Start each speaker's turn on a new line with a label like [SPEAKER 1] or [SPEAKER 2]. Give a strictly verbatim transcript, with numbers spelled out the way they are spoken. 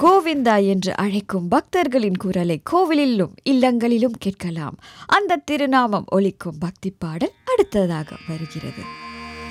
[SPEAKER 1] கோவிந்தா என்று அழைக்கும் பக்தர்களின் குரலை கோவிலிலும் இல்லங்களிலும் கேட்கலாம். அந்த திருநாமம் ஒலிக்கும் பக்தி பாடல் அடுத்ததாக வருகிறது.